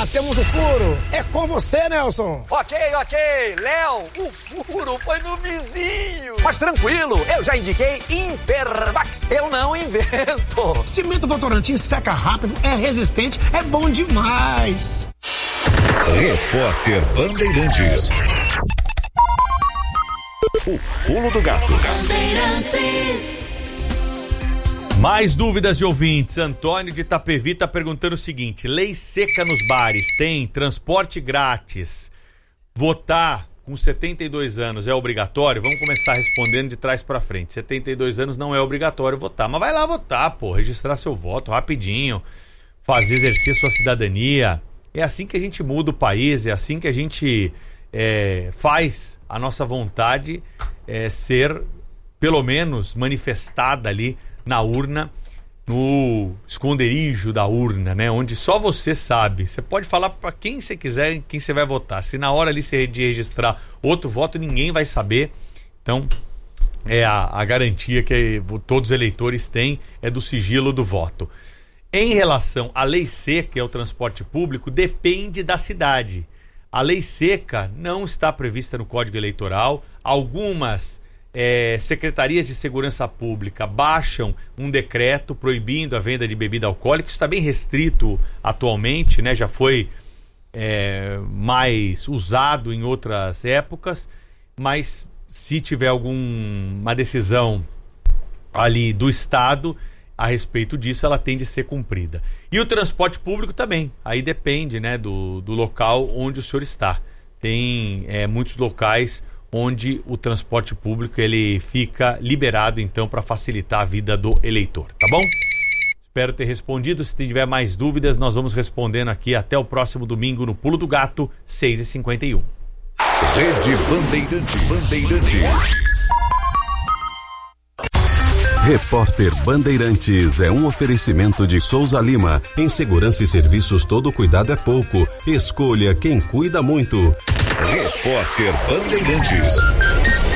temos o furo. É com você, Nelson. Ok. Léo, o furo foi no vizinho. Mas tranquilo, eu já indiquei Impermax. Eu não invento. Cimento Votorantim seca rápido, é resistente, é bom demais. Repórter Bandeirantes. O pulo do gato. Mais dúvidas de ouvintes. Antônio de Itapevi está perguntando o seguinte: lei seca nos bares, tem transporte grátis, votar com 72 anos é obrigatório? Vamos começar respondendo de trás para frente. 72 anos não é obrigatório votar, mas vai lá votar, pô, registrar seu voto rapidinho, exercer sua cidadania. É assim que a gente muda o país, é assim que a gente faz a nossa vontade ser, pelo menos, manifestada ali na urna, no esconderijo da urna, né? Onde só você sabe. Você pode falar para quem você quiser, quem você vai votar. Se na hora ali de registrar outro voto, ninguém vai saber. Então, é a garantia que todos os eleitores têm, é do sigilo do voto. Em relação à lei seca, que é o transporte público, depende da cidade. A lei seca não está prevista no Código Eleitoral. Algumas secretarias de segurança pública baixam um decreto proibindo a venda de bebida alcoólica. Isso está bem restrito atualmente, né? Já foi mais usado em outras épocas, mas se tiver alguma decisão ali do Estado a respeito disso, ela tem de ser cumprida. E o transporte público também, aí depende, né, do local onde o senhor está. Tem muitos locais onde o transporte público ele fica liberado, então, para facilitar a vida do eleitor, tá bom? Espero ter respondido. Se tiver mais dúvidas, nós vamos respondendo aqui até o próximo domingo no Pulo do Gato, 6h51. Rede Bandeirantes. Repórter Bandeirantes é um oferecimento de Souza Lima. Em segurança e serviços, todo cuidado é pouco. Escolha quem cuida muito. Repórter Bandeirantes.